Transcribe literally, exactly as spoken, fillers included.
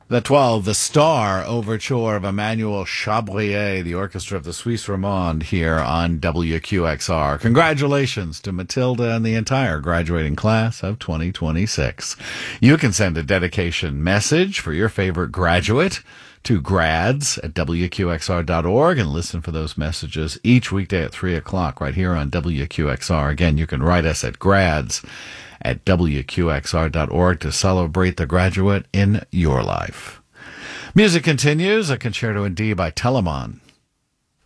The twelve, the Star Overture of Emmanuel Chabrier, the Orchestra of the Suisse Romande, here on W Q X R. Congratulations to Matilda and the entire graduating class of twenty twenty-six. You can send a dedication message for your favorite graduate to grads at W Q X R dot org and listen for those messages each weekday at three o'clock right here on W Q X R. Again, you can write us at grads at W Q X R dot org to celebrate the graduate in your life. Music continues, a concerto in D by Telemann.